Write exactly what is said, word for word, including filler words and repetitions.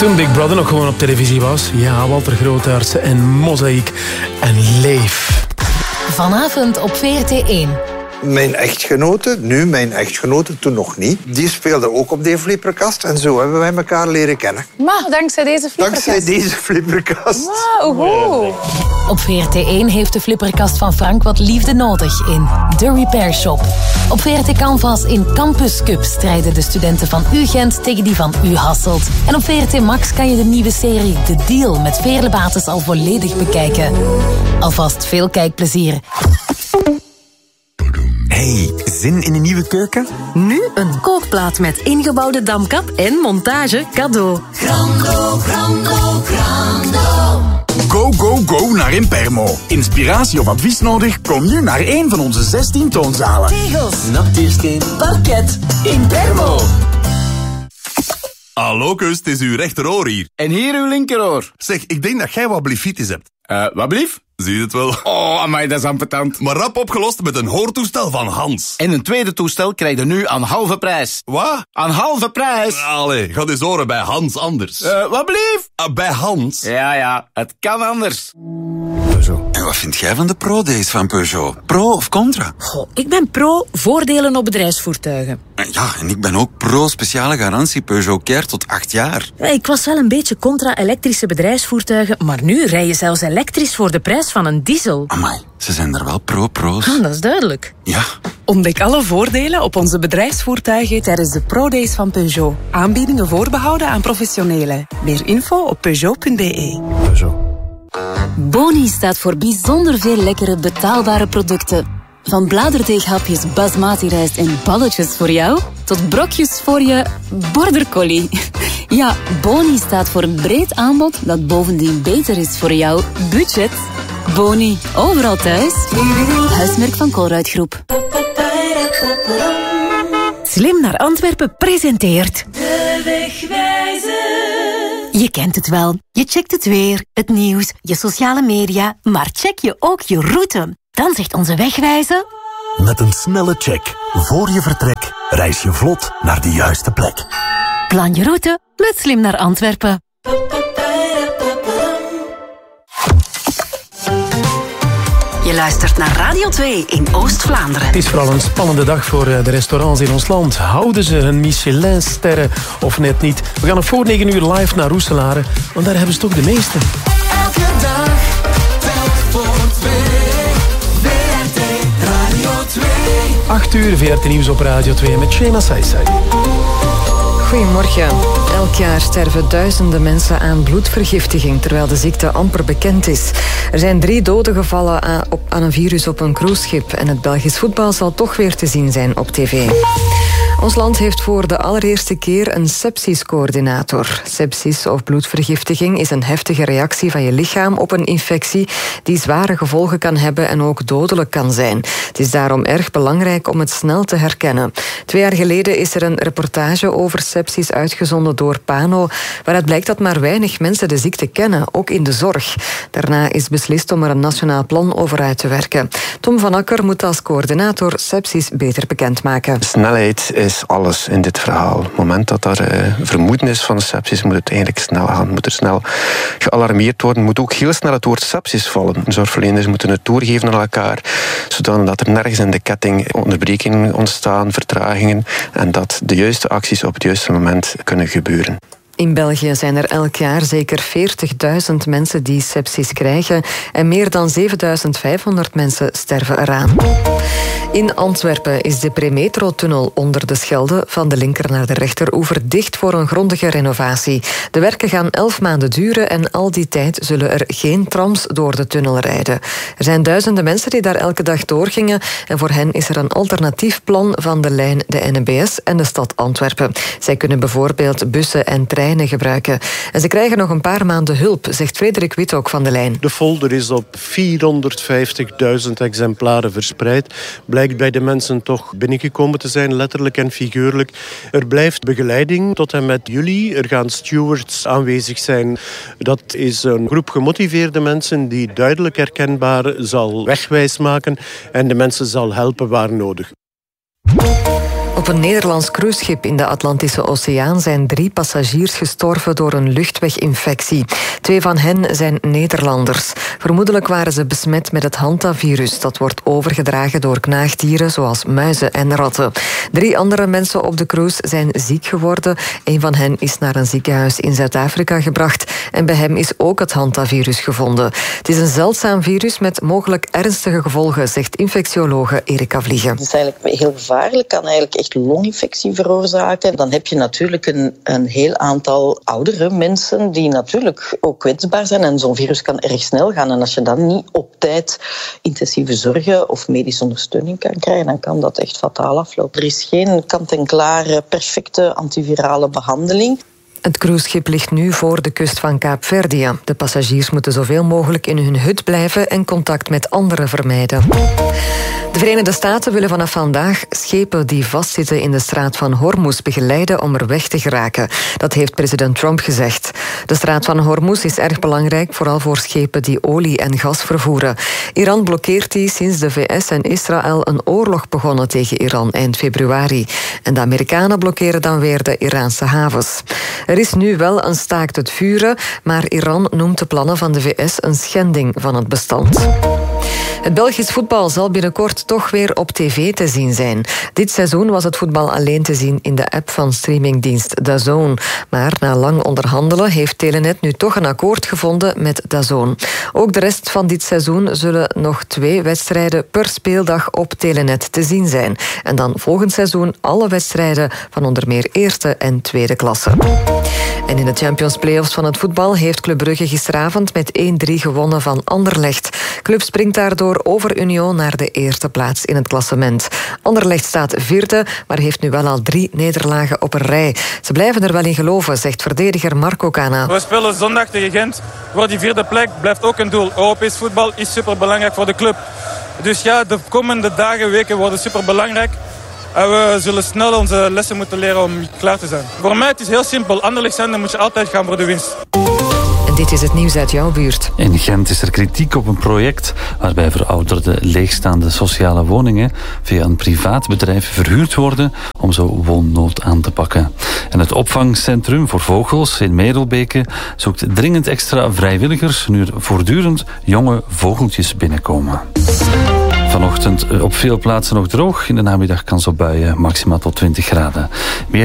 Toen Big Brother nog gewoon op televisie was. Ja, Walter Grootaerts en Mozaïek en Leef. Vanavond op V R T één. Mijn echtgenote, nu mijn echtgenote, toen nog niet, die speelde ook op die flipperkast. En zo hebben wij elkaar leren kennen. Maar dankzij deze flipperkast? Dankzij deze flipperkast. Wow, Op V R T één heeft de flipperkast van Frank wat liefde nodig in The Repair Shop. Op V R T Canvas in Campus Cup strijden de studenten van U Gent tegen die van U Hasselt. En op V R T Max kan je de nieuwe serie The Deal met Veerle Bates al volledig bekijken. Alvast veel kijkplezier. Hey, zin in een nieuwe keuken? Nu een kookplaat met ingebouwde damkap en montage cadeau. Grando, grando, grando. Go, go, go naar Impermo. Inspiratie of advies nodig? Kom nu naar een van onze zestien toonzalen. Tegels, nachtsteen, parket, Impermo. Hallo, kus, het is uw rechteroor hier. En hier uw linkeroor. Zeg, ik denk dat jij wat blifitis hebt. Eh, uh, wat blief? Zie je het wel? Oh, amai, dat is ambetant. Maar rap opgelost met een hoortoestel van Hans. En een tweede toestel krijg je nu aan halve prijs. Wat? Aan halve prijs? Allee, ga eens horen bij Hans anders. Eh, uh, wat blief? Uh, bij Hans? Ja, ja, het kan anders. Peugeot. En wat vind jij van de Pro-Days van Peugeot? Pro of contra? Goh, ik ben pro voordelen op bedrijfsvoertuigen. Ja, en ik ben ook pro speciale garantie Peugeot Care tot acht jaar. Ja, ik was wel een beetje contra elektrische bedrijfsvoertuigen, maar nu rij je zelfs elektrisch voor de prijs van een diesel. Amai, ze zijn er wel pro-pro's. Oh, dat is duidelijk. Ja. Ontdek alle voordelen op onze bedrijfsvoertuigen tijdens de Pro-Days van Peugeot. Aanbiedingen voorbehouden aan professionelen. Meer info op peugeot punt b e. Peugeot. Boni staat voor bijzonder veel lekkere betaalbare producten. Van bladerdeeghapjes basmati rijst en balletjes voor jou, tot brokjes voor je border collie. Ja, Boni staat voor een breed aanbod dat bovendien beter is voor jouw budget. Boni, overal thuis. Huismerk van Colruyt Groep. Slim naar Antwerpen presenteert... De Wegwijzer. Je kent het wel. Je checkt het weer, het nieuws, je sociale media, maar check je ook je route. Dan zegt onze Wegwijzer... Met een snelle check voor je vertrek reis je vlot naar de juiste plek. Plan je route met Slim naar Antwerpen. Je luistert naar Radio twee in Oost-Vlaanderen. Het is vooral een spannende dag voor de restaurants in ons land. Houden ze hun Michelin-sterren of net niet? We gaan op voor negen uur live naar Roeselare, want daar hebben ze toch de meeste. Elke dag telt voor twee. V R T Radio twee. acht uur V R T Nieuws op Radio twee met Shema Saisai. Goedemorgen. Elk jaar sterven duizenden mensen aan bloedvergiftiging, terwijl de ziekte amper bekend is. Er zijn drie doden gevallen aan, op, aan een virus op een cruiseschip en het Belgisch voetbal zal toch weer te zien zijn op tv. Ons land heeft voor de allereerste keer een sepsiscoördinator. Sepsis of bloedvergiftiging is een heftige reactie van je lichaam op een infectie die zware gevolgen kan hebben en ook dodelijk kan zijn. Het is daarom erg belangrijk om het snel te herkennen. Twee jaar geleden is er een reportage over sepsis uitgezonden door Pano, waaruit blijkt dat maar weinig mensen de ziekte kennen, ook in de zorg. Daarna is beslist om er een nationaal plan over uit te werken. Tom van Akker moet als coördinator sepsis beter bekendmaken. Snelheid is alles in dit verhaal. Op het moment dat er uh, vermoeden is van een sepsis, moet het eigenlijk snel gaan. Moet er snel gealarmeerd worden. Moet ook heel snel het woord sepsis vallen. Zorgverleners moeten het doorgeven aan elkaar, zodat er nergens in de ketting onderbrekingen ontstaan, vertragingen, en dat de juiste acties op het juiste moment kunnen gebeuren. In België zijn er elk jaar zeker veertigduizend mensen die sepsis krijgen en meer dan zevenduizend vijfhonderd mensen sterven eraan. In Antwerpen is de Premetro-tunnel onder de Schelde van de linker naar de rechteroever dicht voor een grondige renovatie. De werken gaan elf maanden duren en al die tijd zullen er geen trams door de tunnel rijden. Er zijn duizenden mensen die daar elke dag doorgingen en voor hen is er een alternatief plan van de lijn de N B S en de stad Antwerpen. Zij kunnen bijvoorbeeld bussen en treinen gebruiken. En ze krijgen nog een paar maanden hulp, zegt Frederik Withoek van de lijn. De folder is op vierhonderdvijftigduizend exemplaren verspreid. Blijkt bij de mensen toch binnengekomen te zijn, letterlijk en figuurlijk. Er blijft begeleiding tot en met juli. Er gaan stewards aanwezig zijn. Dat is een groep gemotiveerde mensen die duidelijk herkenbaar zal wegwijs maken en de mensen zal helpen waar nodig. Op een Nederlands cruiseschip in de Atlantische Oceaan zijn drie passagiers gestorven door een luchtweginfectie. Twee van hen zijn Nederlanders. Vermoedelijk waren ze besmet met het hantavirus. Dat wordt overgedragen door knaagdieren zoals muizen en ratten. Drie andere mensen op de cruise zijn ziek geworden. Een van hen is naar een ziekenhuis in Zuid-Afrika gebracht en bij hem is ook het hantavirus gevonden. Het is een zeldzaam virus met mogelijk ernstige gevolgen, zegt infectiologe Erika Vliegen. Het is eigenlijk heel gevaarlijk, kan eigenlijk echt longinfectie veroorzaken. Dan heb je natuurlijk een, een heel aantal oudere mensen die natuurlijk ook kwetsbaar zijn en zo'n virus kan erg snel gaan. En als je dan niet op tijd intensieve zorgen of medische ondersteuning kan krijgen, dan kan dat echt fataal aflopen. Er is geen kant-en-klare, perfecte antivirale behandeling. Het cruiseschip ligt nu voor de kust van Kaapverdië. De passagiers moeten zoveel mogelijk in hun hut blijven en contact met anderen vermijden. De Verenigde Staten willen vanaf vandaag schepen die vastzitten in de straat van Hormuz begeleiden om er weg te geraken. Dat heeft president Trump gezegd. De straat van Hormuz is erg belangrijk, vooral voor schepen die olie en gas vervoeren. Iran blokkeert die sinds de V S en Israël een oorlog begonnen tegen Iran eind februari. En de Amerikanen blokkeren dan weer de Iraanse havens. Er is nu wel een staakt het vuren, maar Iran noemt de plannen van de V S een schending van het bestand. Het Belgisch voetbal zal binnenkort toch weer op tv te zien zijn. Dit seizoen was het voetbal alleen te zien in de app van streamingdienst DAZN. Maar na lang onderhandelen heeft Telenet nu toch een akkoord gevonden met DAZN. Ook de rest van dit seizoen zullen nog twee wedstrijden per speeldag op Telenet te zien zijn. En dan volgend seizoen alle wedstrijden van onder meer eerste en tweede klasse. En in de Champions Playoffs van het voetbal heeft Club Brugge gisteravond met één drie gewonnen van Anderlecht. Club springt daardoor over Union naar de eerste plaats in het klassement. Anderlecht staat vierde, maar heeft nu wel al drie nederlagen op een rij. Ze blijven er wel in geloven, zegt verdediger Marco Cana. We spelen zondag tegen Gent. Voor die vierde plek blijft ook een doel. Europees voetbal is superbelangrijk voor de club. Dus ja, de komende dagen, weken worden superbelangrijk. En we zullen snel onze lessen moeten leren om klaar te zijn. Voor mij het is heel simpel. Anderlecht zijn, dan moet je altijd gaan voor de winst. En dit is het nieuws uit jouw buurt. In Gent is er kritiek op een project waarbij verouderde leegstaande sociale woningen via een privaat bedrijf verhuurd worden om zo woonnood aan te pakken. En het opvangcentrum voor vogels in Merelbeke zoekt dringend extra vrijwilligers nu er voortdurend jonge vogeltjes binnenkomen. Vanochtend op veel plaatsen nog droog. In de namiddag kans op buien, maximaal tot twintig graden. Meer